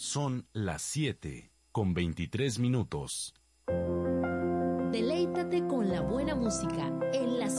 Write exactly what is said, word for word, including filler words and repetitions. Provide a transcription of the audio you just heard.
Son las siete con veintitrés minutos. Deleítate con la buena música en la